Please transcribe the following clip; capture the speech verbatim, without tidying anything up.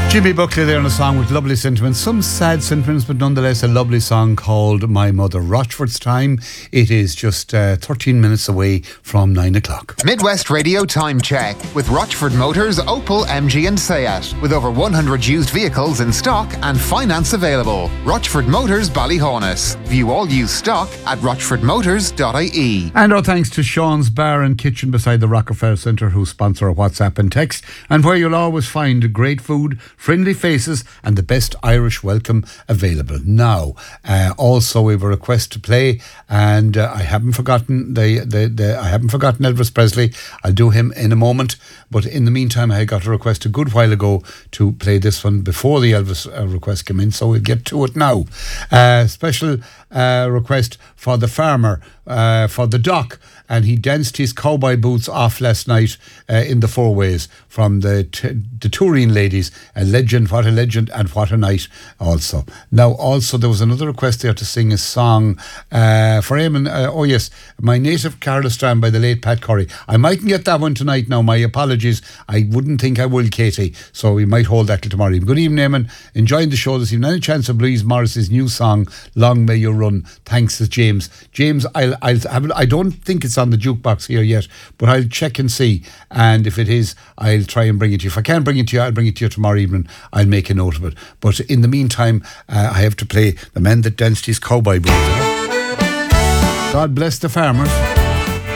Jimmy Buckley there in a song with lovely sentiments, some sad sentiments, but nonetheless a lovely song called My Mother. Rochford's time, it is just uh, thirteen minutes away from nine o'clock. Midwest Radio Time Check with Rochford Motors, Opel, M G and Seat. With over one hundred used vehicles in stock and finance available. Rochford Motors, Ballyhonus. View all used stock at rochford motors dot I E. And our thanks to Sean's Bar and Kitchen beside the Rockefeller Centre, who sponsor our WhatsApp and text, and where you'll always find great food, friendly faces and the best Irish welcome available. Now, uh, also we have a request to play, and uh, I haven't forgotten the, the, the I haven't forgotten Elvis Presley. I'll do him in a moment, but in the meantime I got a request a good while ago to play this one before the Elvis uh, request came in, so we'll get to it now. Uh, special uh, request for the farmer, uh, for the doc, and he danced his cowboy boots off last night uh, in the Four Ways from the t- the Turin ladies. A legend, what a legend, and what a night also. Now, also, there was another request there to sing a song uh, for Eamon. Uh, oh, yes, My Native Carla Strand by the late Pat Curry. I mightn't get that one tonight now. My apologies. I wouldn't think I will, Katie. So we might hold that till tomorrow. Good evening, Eamon. Enjoying the show this evening. Any chance of Louise Morris's new song, Long May You Run? Thanks to James. James, I'll, I'll have, I don't think it's on the jukebox here yet, but I'll check and see. And if it is, I'll try and bring it to you. If I can't bring it to you, I'll bring it to you tomorrow evening. I'll make a note of it. But in the meantime, uh, I have to play The Man That Danced His Cowboy Boots. God bless the farmers.